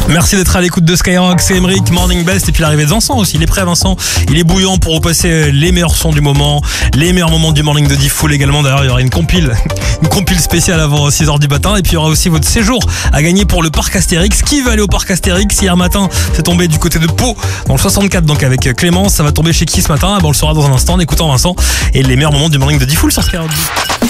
Merci d'être à l'écoute de Skyrock, c'est Emeric, Morning Best, et puis l'arrivée de Vincent aussi. Il est prêt, Vincent, il est bouillant pour repasser les meilleurs sons du moment, les meilleurs moments du morning de Diffoul également. D'ailleurs, il y aura une compile spéciale avant 6h du matin, et puis il y aura aussi votre séjour à gagner pour le parc Astérix. Qui va aller au parc Astérix? Hier matin, c'est tombé du côté de Pau, dans le 64, donc avec Clémence. Ça va tomber chez qui ce matin? On le saura dans un instant en écoutant Vincent et les meilleurs moments du morning de Diffoul sur Skyrock.